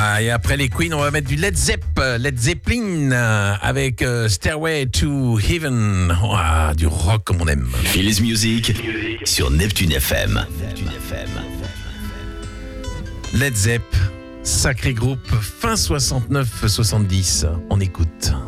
Et après les Queen, on va mettre du Led Zeppelin avec Stairway to Heaven. Du rock comme on aime. Phil's Music sur Neptune FM. Led Zepp, sacré groupe, fin 69-70. On écoute.